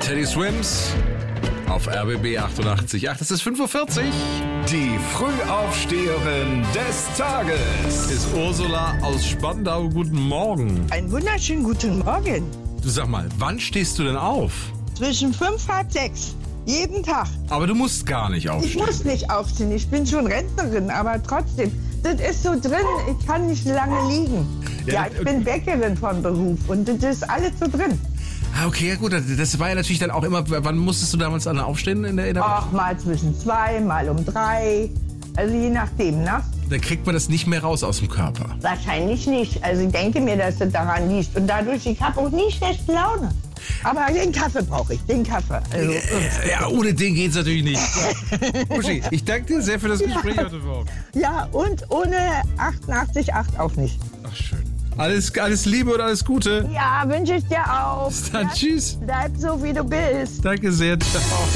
Teddy Swims auf RBB 88. Ach, das ist 5:40 Uhr. Die Frühaufsteherin des Tages Ist Ursula aus Spandau. Guten Morgen. Einen wunderschönen guten Morgen. Du sag mal, wann stehst du denn auf? Zwischen 5, halb 6. Jeden Tag. Aber du musst gar nicht Ich aufstehen. muss nicht aufstehen. Ich bin schon Rentnerin, aber trotzdem. Das ist so drin. Ich kann nicht lange liegen. Ja, ich bin Bäckerin von Beruf und das ist alles so drin. Ah, okay, ja gut. Das war ja natürlich dann auch immer, wann musstest du damals dann aufstehen in der Auch mal zwischen 2, mal um 3. Also je nachdem, ne? Dann kriegt man das nicht mehr raus aus dem Körper. Wahrscheinlich nicht. Also ich denke mir, dass das daran liegt. Und dadurch, ich habe auch nie schlechte Laune. Aber den Kaffee brauche ich, den Kaffee. Also, Ja, ohne den geht's natürlich nicht. Uschi, ich danke dir sehr für das Gespräch heute Morgen. ja, und ohne 88,8 auch nicht. Ach, schön. Alles Liebe und alles Gute. Ja, wünsche ich dir auch. Bis dann, tschüss. Bleib so, wie du bist. Danke sehr. Ciao.